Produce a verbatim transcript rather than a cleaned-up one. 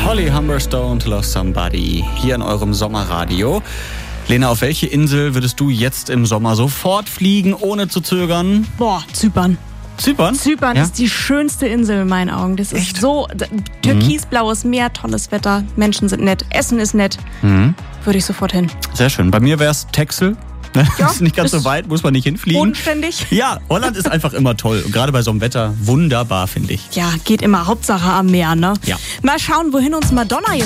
Holly Humberstone, To Love Somebody, hier in eurem Sommerradio. Lena, auf welche Insel würdest du jetzt im Sommer sofort fliegen, ohne zu zögern? Boah, Zypern. Zypern? Zypern ja? ist die schönste Insel in meinen Augen. Das ist Echt? so türkisblaues Meer, tolles Wetter, Menschen sind nett, Essen ist nett. Mhm. Würde ich sofort hin. Sehr schön. Bei mir wäre es Texel. Ja, ist nicht ganz ist so weit, muss man nicht hinfliegen. Bodenständig. Ja, Holland ist einfach immer toll. Und gerade bei so einem Wetter wunderbar, finde ich. Ja, geht immer. Hauptsache am Meer, ne? Ja. Mal schauen, wohin uns Madonna jetzt